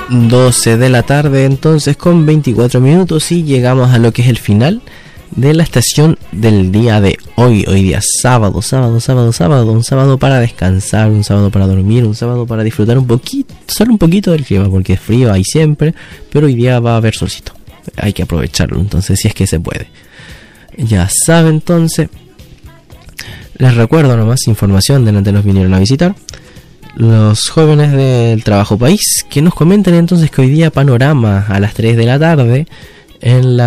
12 de la tarde entonces con 24 minutos y llegamos a lo que es el final de la estación del día de hoy. Hoy día sábado, un sábado para descansar, un sábado para dormir, un sábado para disfrutar un poquito, solo un poquito del clima, porque es frío ahí siempre, pero hoy día va a haber solcito, hay que aprovecharlo entonces si es que se puede. Ya saben, entonces les recuerdo nomás información de donde nos vinieron a visitar los jóvenes del Trabajo País, que nos comenten entonces que hoy día panorama a las 3 de la tarde en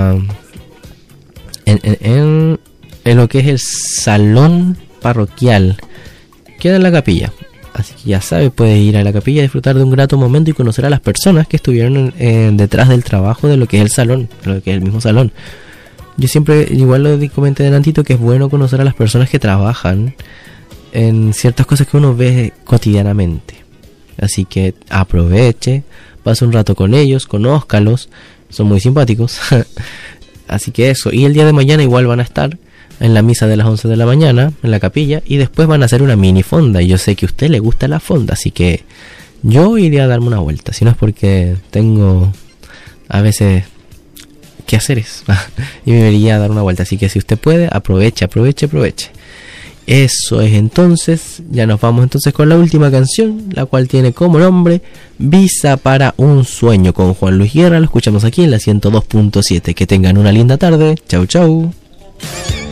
lo que es el salón parroquial, queda en la capilla, así que ya sabe, puede ir a la capilla, disfrutar de un grato momento y conocer a las personas que estuvieron detrás del trabajo de lo que es el salón, lo que es el mismo salón. Yo siempre, igual lo comenté delantito, que es bueno conocer a las personas que trabajan en ciertas cosas que uno ve cotidianamente, así que aproveche, pase un rato con ellos, conózcalos, son muy simpáticos. Así que eso, y el día de mañana igual van a estar en la misa de las 11 de la mañana en la capilla, y después van a hacer una mini fonda, y yo sé que a usted le gusta la fonda, así que yo iría a darme una vuelta, si no es porque tengo a veces quehaceres y me iría a dar una vuelta, así que si usted puede, aproveche. Eso es entonces, ya nos vamos entonces con la última canción, la cual tiene como nombre Visa para un sueño, con Juan Luis Guerra. Lo escuchamos aquí en la 102.7. Que tengan una linda tarde. Chau.